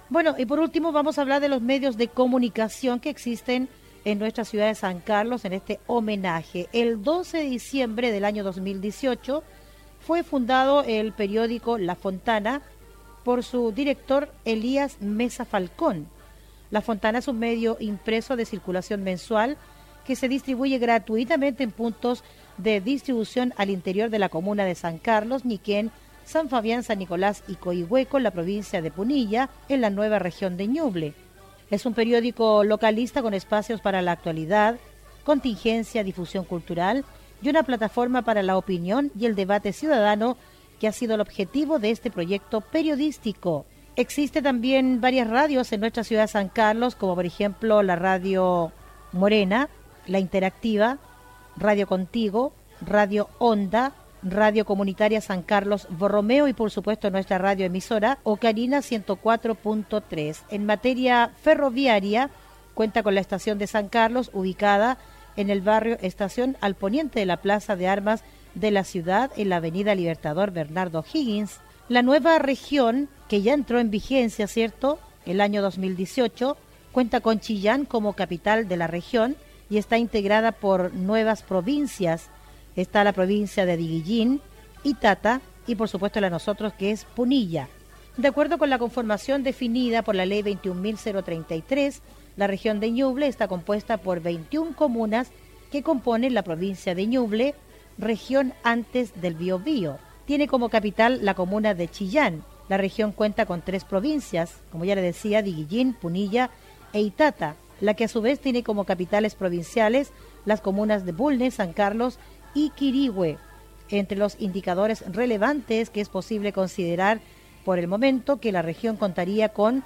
Bueno, y por último vamos a hablar de los medios de comunicación que existen en nuestra ciudad de San Carlos en este homenaje. El 12 de diciembre del año 2018 fue fundado el periódico La Fontana por su director Elías Mesa Falcón. La Fontana es un medio impreso de circulación mensual que se distribuye gratuitamente en puntos de distribución al interior de la comuna de San Carlos, Ñiquén, San Fabián, San Nicolás y Coihueco, en la provincia de Punilla, en la nueva región de Ñuble. Es un periódico localista con espacios para la actualidad, contingencia, difusión cultural y una plataforma para la opinión y el debate ciudadano que ha sido el objetivo de este proyecto periodístico. Existe también varias radios en nuestra ciudad de San Carlos, como por ejemplo la Radio Morena, La Interactiva, Radio Contigo, Radio Onda, Radio Comunitaria San Carlos Borromeo y por supuesto nuestra radio emisora Ocarina 104.3. En materia ferroviaria cuenta con la estación de San Carlos ubicada en el barrio Estación al poniente de la Plaza de Armas de la ciudad en la avenida Libertador Bernardo Higgins. La nueva región que ya entró en vigencia, ¿cierto?, el año 2018, cuenta con Chillán como capital de la región y está integrada por nuevas provincias. Está la provincia de Diguillín, Itata y por supuesto la de nosotros que es Punilla. De acuerdo con la conformación definida por la ley 21.033, la región de Ñuble está compuesta por 21 comunas que componen la provincia de Ñuble, región antes del Biobío. Tiene como capital la comuna de Chillán. La región cuenta con 3 provincias, como ya le decía, Diguillín, Punilla e Itata, la que a su vez tiene como capitales provinciales las comunas de Bulnes, San Carlos y Quirihue. Entre los indicadores relevantes que es posible considerar por el momento que la región contaría con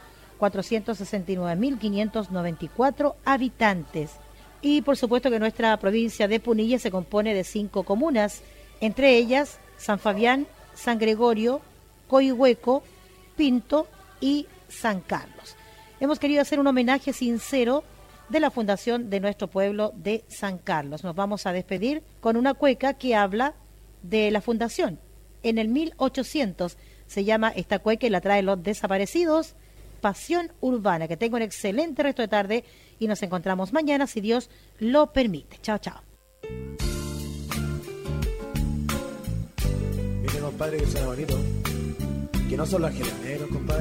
469.594 habitantes. Y por supuesto que nuestra provincia de Punilla se compone de 5 comunas, entre ellas San Fabián, San Gregorio, Coihueco, Pinto y San Carlos. Hemos querido hacer un homenaje sincero de la fundación de nuestro pueblo de San Carlos. Nos vamos a despedir con una cueca que habla de la fundación. En el 1800 se llama esta cueca y la trae Los Desaparecidos, Pasión Urbana. Que tenga un excelente resto de tarde y nos encontramos mañana si Dios lo permite. Chao, chao. Mire, compadre, que suena bonito. Que no son los angelitos negros, compadre.